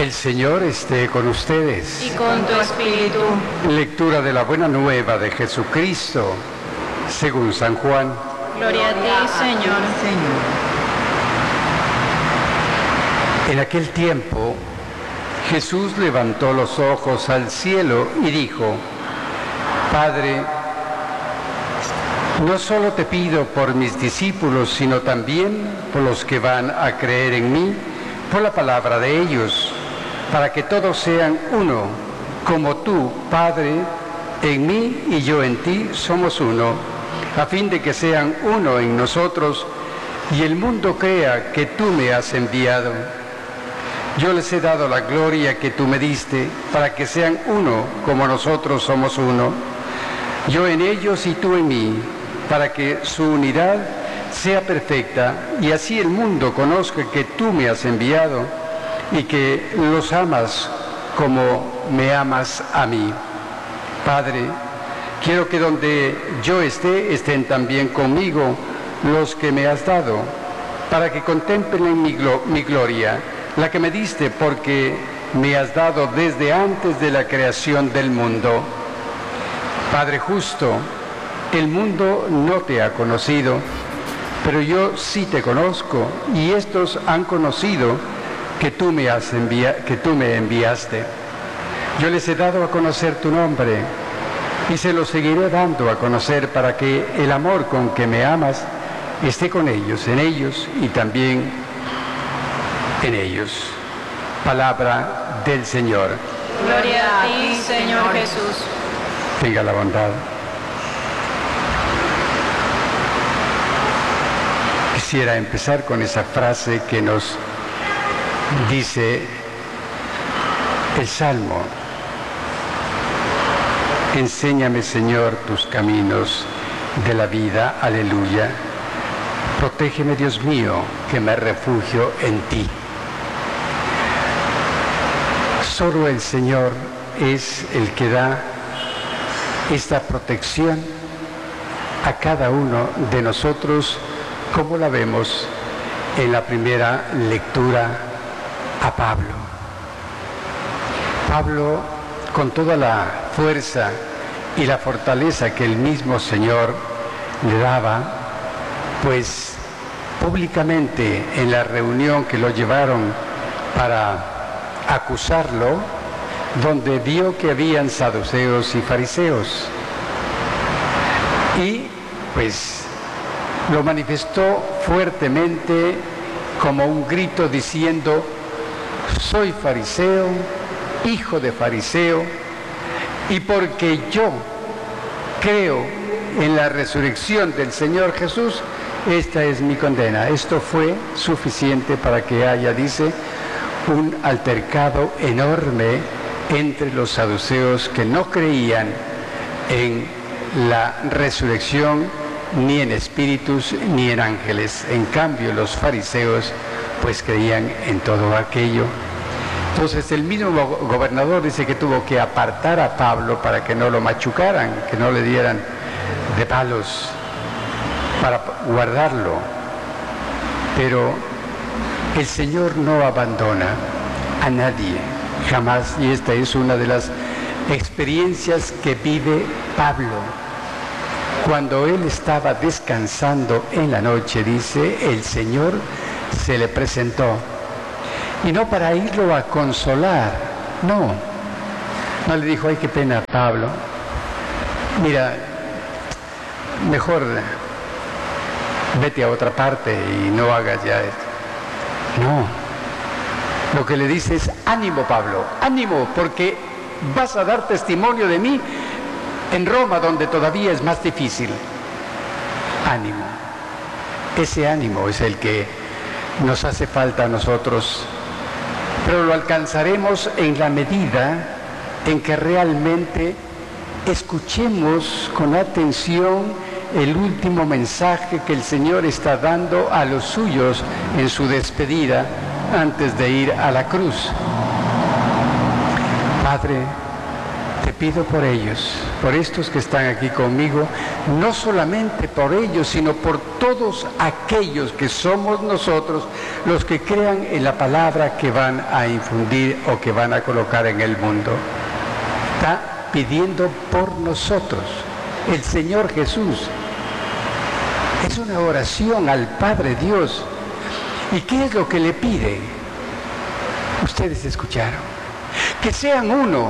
El Señor esté con ustedes. Y con tu espíritu. Lectura de la Buena Nueva de Jesucristo, según San Juan. Gloria a ti, Señor. En aquel tiempo, Jesús levantó los ojos al cielo y dijo: Padre, no solo te pido por mis discípulos, sino también por los que van a creer en mí, por la palabra de ellos, para que todos sean uno, como tú, Padre, en mí y yo en ti somos uno, a fin de que sean uno en nosotros y el mundo crea que tú me has enviado. Yo les he dado la gloria que tú me diste, para que sean uno como nosotros somos uno, yo en ellos y tú en mí, para que su unidad sea perfecta y así el mundo conozca que tú me has enviado y que los amas como me amas a mí. Padre, quiero que donde yo esté, estén también conmigo los que me has dado, para que contemplen mi gloria, la que me diste porque me has dado desde antes de la creación del mundo. Padre justo, el mundo no te ha conocido, pero yo sí te conozco, y estos han conocido que tú me enviaste. Yo les he dado a conocer tu nombre, y se lo seguiré dando a conocer, para que el amor con que me amas esté con ellos, en ellos y también en ellos. Palabra del Señor. Gloria a ti, Señor Jesús. Tenga la bondad. Quisiera empezar con esa frase que nos dice el Salmo: enséñame, Señor, tus caminos de la vida, aleluya. Protégeme, Dios mío, que me refugio en ti. Solo el Señor es el que da esta protección a cada uno de nosotros, como la vemos en la primera lectura a Pablo. Pablo, con toda la fuerza y la fortaleza que el mismo Señor le daba, pues públicamente en la reunión que lo llevaron para acusarlo, donde vio que habían saduceos y fariseos, y pues lo manifestó fuertemente como un grito diciendo: soy fariseo, hijo de fariseo, y porque yo creo en la resurrección del Señor Jesús, esta es mi condena. Esto fue suficiente para que haya, dice, un altercado enorme entre los saduceos, que no creían en la resurrección, ni en espíritus, ni en ángeles. En cambio, los fariseos pues creían en todo aquello. Entonces el mismo gobernador dice que tuvo que apartar a Pablo para que no lo machucaran, que no le dieran de palos, para guardarlo. Pero el Señor no abandona a nadie, jamás, y esta es una de las experiencias que vive Pablo. Cuando él estaba descansando en la noche, dice, el Señor se le presentó, y no para irlo a consolar, no le dijo: ay, qué pena, Pablo, mira, mejor vete a otra parte y no hagas ya esto. No, lo que le dice es: ánimo, Pablo, ánimo, porque vas a dar testimonio de mí en Roma, donde todavía es más difícil. Ánimo. Ese ánimo es el que nos hace falta a nosotros, pero lo alcanzaremos en la medida en que realmente escuchemos con atención el último mensaje que el Señor está dando a los suyos en su despedida antes de ir a la cruz. Padre, te pido por ellos, por estos que están aquí conmigo, no solamente por ellos, sino por todos aquellos que somos nosotros los que crean en la palabra que van a infundir o que van a colocar en el mundo. Está pidiendo por nosotros, el Señor Jesús. Es una oración al Padre Dios. ¿Y qué es lo que le pide? Ustedes escucharon. Que sean uno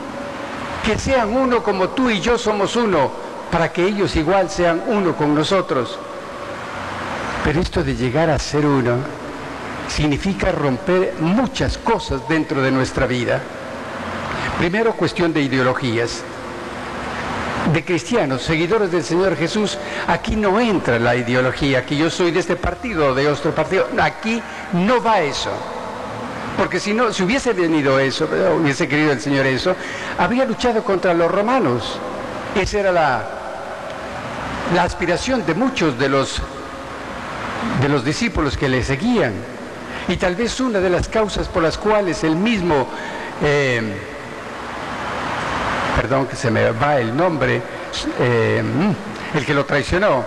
como tú y yo somos uno, para que ellos igual sean uno con nosotros. Pero esto de llegar a ser uno significa romper muchas cosas dentro de nuestra vida. Primero, cuestión de ideologías. De cristianos, seguidores del Señor Jesús, aquí no entra la ideología, que yo soy de este partido o de otro partido. Aquí no va eso. Porque si no, si hubiese venido eso, hubiese querido el Señor eso, habría luchado contra los romanos. Esa era la aspiración de muchos de los discípulos que le seguían. Y tal vez una de las causas por las cuales el mismo, perdón que se me va el nombre, el que lo traicionó.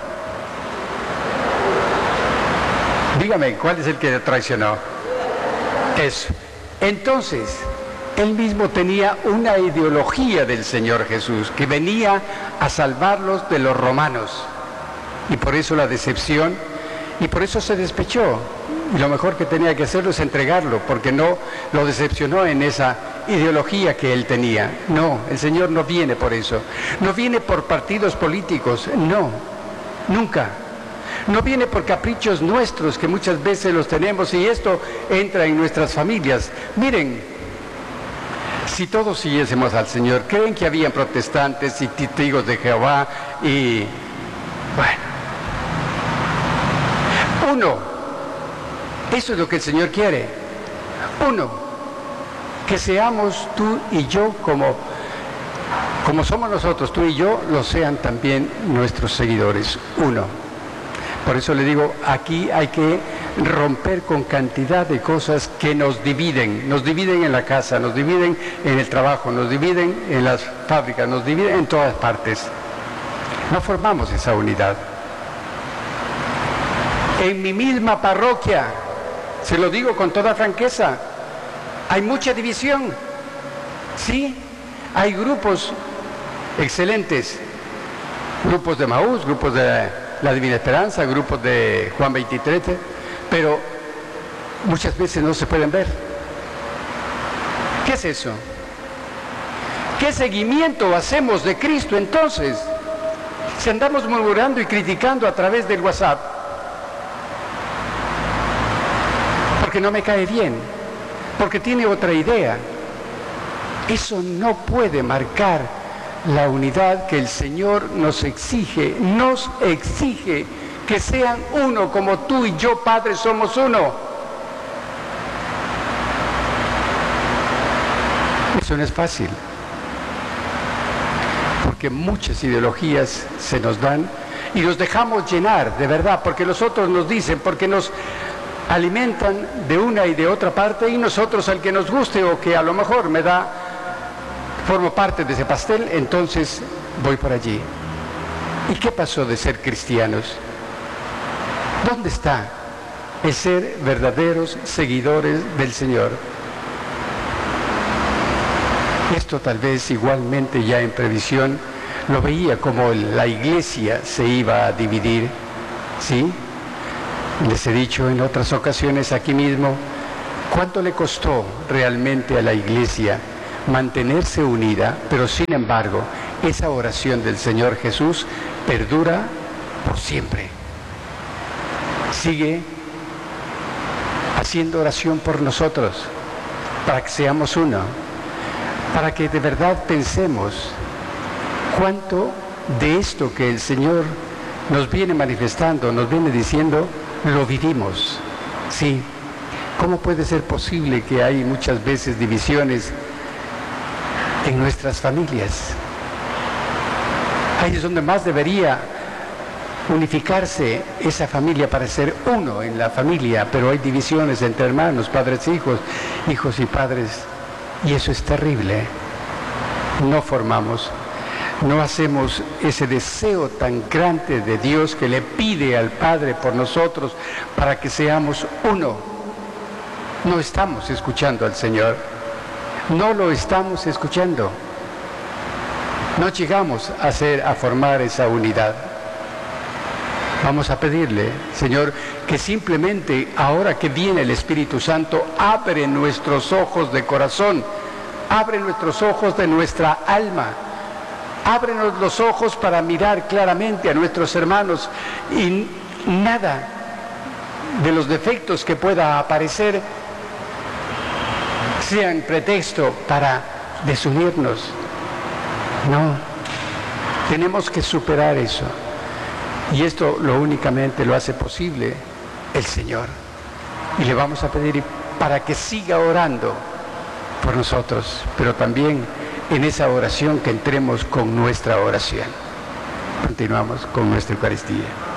Dígame, ¿cuál es el que lo traicionó? Eso. Entonces, él mismo tenía una ideología del Señor Jesús, que venía a salvarlos de los romanos. Y por eso la decepción, y por eso se despechó. Y lo mejor que tenía que hacerlo es entregarlo, porque no lo decepcionó en esa ideología que él tenía. No, el Señor no viene por eso. No viene por partidos políticos, no, nunca. No viene por caprichos nuestros, que muchas veces los tenemos, y esto entra en nuestras familias. Miren, si todos siguiésemos al Señor, ¿creen que habían protestantes y testigos de Jehová? Y bueno, uno, eso es lo que el Señor quiere. Uno, que seamos tú y yo como somos nosotros, tú y yo, lo sean también nuestros seguidores. Uno. Por eso le digo, aquí hay que romper con cantidad de cosas que nos dividen en la casa, nos dividen en el trabajo, nos dividen en las fábricas, nos dividen en todas partes. No formamos esa unidad. En mi misma parroquia, se lo digo con toda franqueza, hay mucha división. Sí, hay grupos excelentes, grupos de Maús, grupos de la Divina Esperanza, grupos de Juan 23, pero muchas veces no se pueden ver. ¿Qué es eso? ¿Qué seguimiento hacemos de Cristo entonces? Si andamos murmurando y criticando a través del WhatsApp, porque no me cae bien, porque tiene otra idea, eso no puede marcar la unidad que el Señor nos exige que sean uno como tú y yo, Padre, somos uno. Eso no es fácil, porque muchas ideologías se nos dan y nos dejamos llenar, de verdad, porque los otros nos dicen, porque nos alimentan de una y de otra parte, y nosotros al que nos guste o que a lo mejor formo parte de ese pastel, entonces voy por allí. ¿Y qué pasó de ser cristianos? ¿Dónde está el ser verdaderos seguidores del Señor? Esto tal vez igualmente ya en previsión lo veía como la iglesia se iba a dividir, ¿sí? Les he dicho en otras ocasiones aquí mismo, ¿cuánto le costó realmente a la iglesia mantenerse unida? Pero sin embargo, esa oración del Señor Jesús perdura por siempre. Sigue haciendo oración por nosotros, para que seamos uno, para que de verdad pensemos cuánto de esto que el Señor nos viene manifestando, nos viene diciendo, lo vivimos. Sí, ¿cómo puede ser posible que hay muchas veces divisiones en nuestras familias? Ahí es donde más debería unificarse esa familia para ser uno en la familia, pero hay divisiones entre hermanos, padres e hijos, hijos y padres, y eso es terrible. no formamos, no hacemos ese deseo tan grande de Dios que le pide al Padre por nosotros para que seamos uno. No estamos escuchando al Señor, no lo estamos escuchando. No llegamos a formar esa unidad. Vamos a pedirle, Señor, que simplemente ahora que viene el Espíritu Santo, abre nuestros ojos de corazón, abre nuestros ojos de nuestra alma, ábrenos los ojos para mirar claramente a nuestros hermanos y nada de los defectos que pueda aparecer sean pretexto para desunirnos. No, tenemos que superar eso. Y esto únicamente lo hace posible el Señor. Y le vamos a pedir para que siga orando por nosotros, pero también en esa oración que entremos con nuestra oración. Continuamos con nuestra Eucaristía.